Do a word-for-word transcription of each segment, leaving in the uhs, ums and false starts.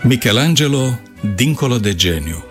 Michelangelo, dincolo de geniu.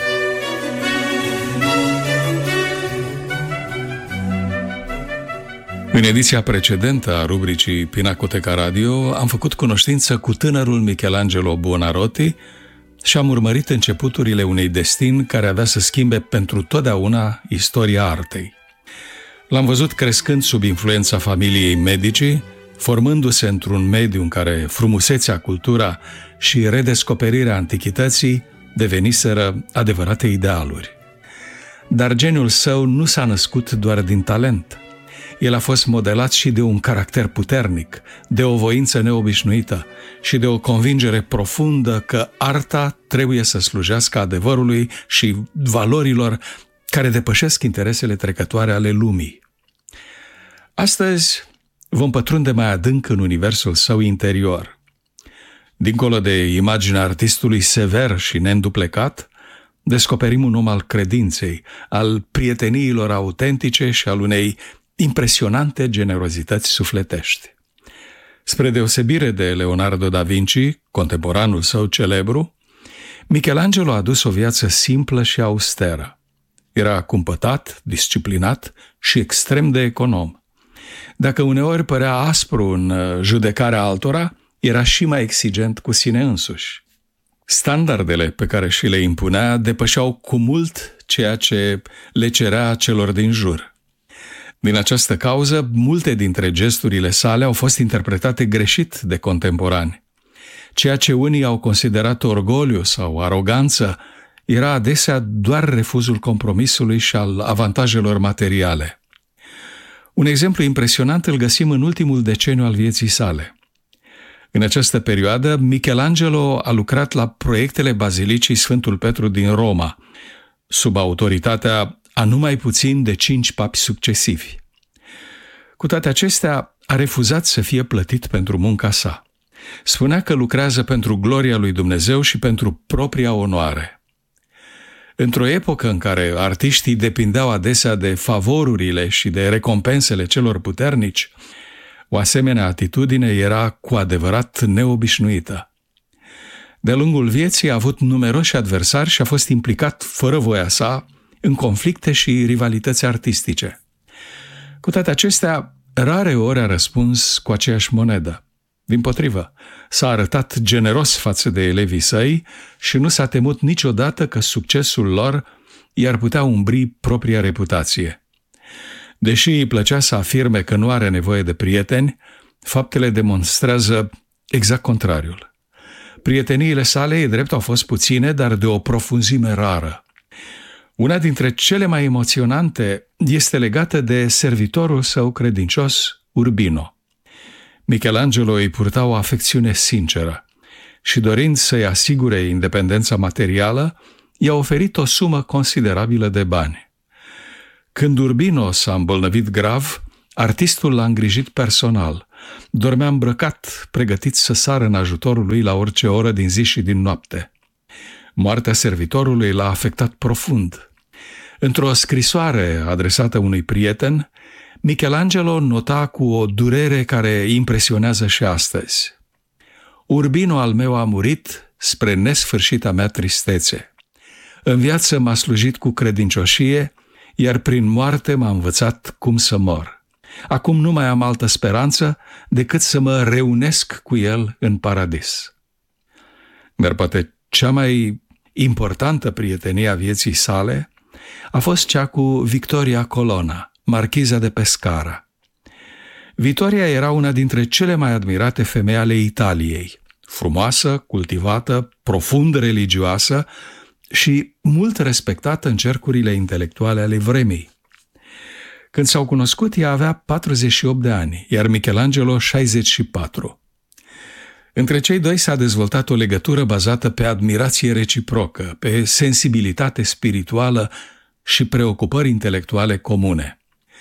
În ediția precedentă a rubricii Pinacoteca Radio am făcut cunoștință cu tânărul Michelangelo Buonarroti și am urmărit începuturile unui destin care avea să schimbe pentru totdeauna istoria artei. L-am văzut crescând sub influența familiei Medici, formându-se într-un mediu în care frumusețea, cultura și redescoperirea antichității deveniseră adevărate idealuri. Dar geniul său nu s-a născut doar din talent. El a fost modelat și de un caracter puternic, de o voință neobișnuită și de o convingere profundă că arta trebuie să slujească adevărului și valorilor care depășesc interesele trecătoare ale lumii. Astăzi vom pătrunde mai adânc în universul său interior. Dincolo de imaginea artistului sever și neînduplecat, descoperim un om al credinței, al prieteniilor autentice și al unei impresionante generozități sufletești. Spre deosebire de Leonardo da Vinci, contemporanul său celebru, Michelangelo a dus o viață simplă și austeră. Era cumpătat, disciplinat și extrem de econom. Dacă uneori părea aspru în judecarea altora, era și mai exigent cu sine însuși. Standardele pe care și le impunea depășeau cu mult ceea ce le cerea celor din jur. Din această cauză, multe dintre gesturile sale au fost interpretate greșit de contemporani. Ceea ce unii au considerat orgoliu sau aroganță era adesea doar refuzul compromisului și al avantajelor materiale. Un exemplu impresionant îl găsim în ultimul deceniu al vieții sale. În această perioadă, Michelangelo a lucrat la proiectele Bazilicii Sfântul Petru din Roma, sub autoritatea a numai puțin de cinci papi succesivi. Cu toate acestea, a refuzat să fie plătit pentru munca sa. Spunea că lucrează pentru gloria lui Dumnezeu și pentru propria onoare. Într-o epocă în care artiștii depindeau adesea de favorurile și de recompensele celor puternici, o asemenea atitudine era cu adevărat neobișnuită. De-a lungul vieții a avut numeroși adversari și a fost implicat, fără voia sa, în conflicte și rivalități artistice. Cu toate acestea, rare ori a răspuns cu aceeași monedă. Dimpotrivă, s-a arătat generos față de elevii săi și nu s-a temut niciodată că succesul lor i-ar putea umbri propria reputație. Deși îi plăcea să afirme că nu are nevoie de prieteni, faptele demonstrează exact contrariul. Prieteniile sale, e drept, au fost puține, dar de o profunzime rară. Una dintre cele mai emoționante este legată de servitorul său credincios, Urbino. Michelangelo îi purta o afecțiune sinceră și, dorind să-i asigure independența materială, i-a oferit o sumă considerabilă de bani. Când Urbino s-a îmbolnăvit grav, artistul l-a îngrijit personal. Dormea îmbrăcat, pregătit să sară în ajutorul lui la orice oră din zi și din noapte. Moartea servitorului l-a afectat profund. Într-o scrisoare adresată unui prieten, Michelangelo nota cu o durere care impresionează și astăzi: Urbino al meu a murit spre nesfârșita mea tristețe. În viață m-a slujit cu credincioșie, iar prin moarte m-a învățat cum să mor. Acum nu mai am altă speranță decât să mă reunesc cu el în paradis. Dar poate cea mai importantă prietenie a vieții sale a fost cea cu Victoria Colonna, marchiza de Pescara. Victoria era una dintre cele mai admirate femei ale Italiei, frumoasă, cultivată, profund religioasă și mult respectată în cercurile intelectuale ale vremii. Când s-au cunoscut, ea avea patruzeci și opt de ani, iar Michelangelo șaizeci și patru. Între cei doi s-a dezvoltat o legătură bazată pe admirație reciprocă, pe sensibilitate spirituală și preocupări intelectuale comune.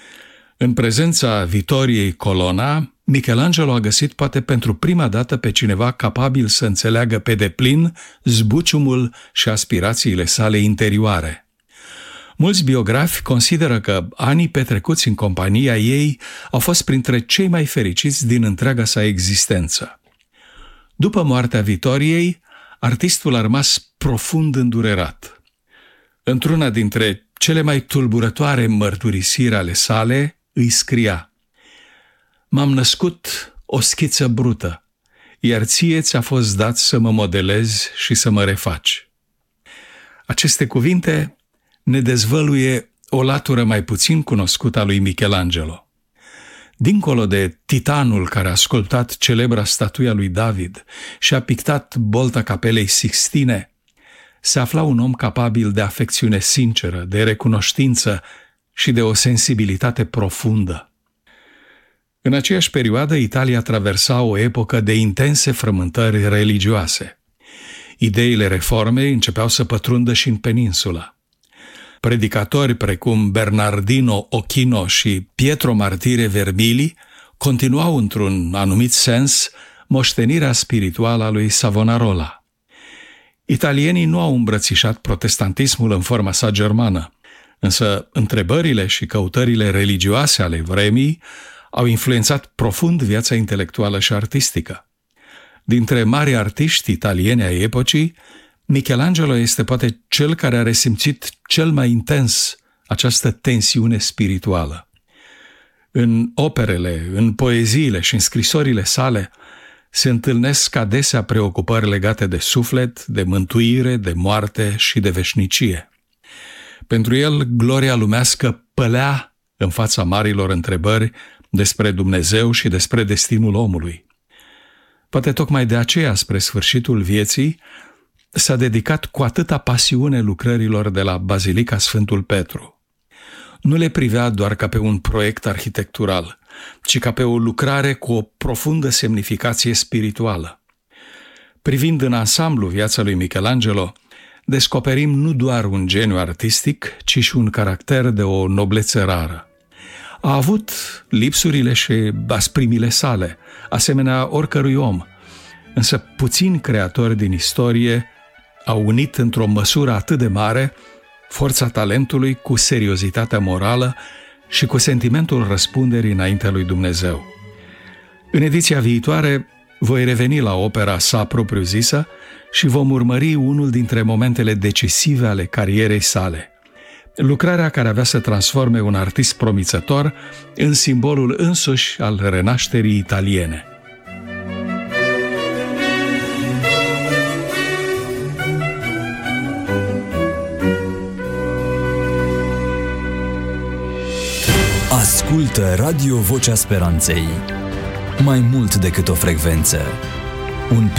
În prezența Vittoriei Colonna, Michelangelo a găsit poate pentru prima dată pe cineva capabil să înțeleagă pe deplin zbuciumul și aspirațiile sale interioare. Mulți biografi consideră că anii petrecuți în compania ei au fost printre cei mai fericiți din întreaga sa existență. După moartea Vitoriei, artistul a rămas profund îndurerat. Într-una dintre cele mai tulburătoare mărturisiri ale sale îi scria: "M-am născut o schiță brută, iar ție ți-a fost dat să mă modelezi și să mă refaci." Aceste cuvinte ne dezvăluie o latură mai puțin cunoscută a lui Michelangelo. Dincolo de titanul care a sculptat celebra statuia lui David și a pictat bolta capelei Sixtine, se afla un om capabil de afecțiune sinceră, de recunoștință și de o sensibilitate profundă. În aceeași perioadă, Italia traversa o epocă de intense frământări religioase. Ideile reformei începeau să pătrundă și în peninsula. Predicatori precum Bernardino Ochino și Pietro Martire Vermili continuau într-un anumit sens moștenirea spirituală a lui Savonarola. Italienii nu au îmbrățișat protestantismul în forma sa germană, însă întrebările și căutările religioase ale vremii au influențat profund viața intelectuală și artistică. Dintre mari artiști italieni ai epocii, Michelangelo este poate cel care a resimțit cel mai intens această tensiune spirituală. În operele, în poeziile și în scrisorile sale se întâlnesc adesea preocupări legate de suflet, de mântuire, de moarte și de veșnicie. Pentru el, gloria lumească pălea în fața marilor întrebări despre Dumnezeu și despre destinul omului. Poate tocmai de aceea, spre sfârșitul vieții, s-a dedicat cu atâta pasiune lucrărilor de la Bazilica Sfântul Petru. Nu le privea doar ca pe un proiect arhitectural, ci ca pe o lucrare cu o profundă semnificație spirituală. Privind în ansamblu viața lui Michelangelo, descoperim nu doar un geniu artistic, ci și un caracter de o noblețe rară. A avut lipsurile și asprimile sale, asemenea oricărui om, însă puțini creatori din istorie au unit într-o măsură atât de mare forța talentului cu seriozitatea morală și cu sentimentul răspunderii înaintea lui Dumnezeu. În ediția viitoare voi reveni la opera sa propriu-zisă și vom urmări unul dintre momentele decisive ale carierei sale, lucrarea care avea să transforme un artist promițător în simbolul însuși al renașterii italiene. Ascultă Radio Vocea Speranței. Mai mult decât o frecvență, un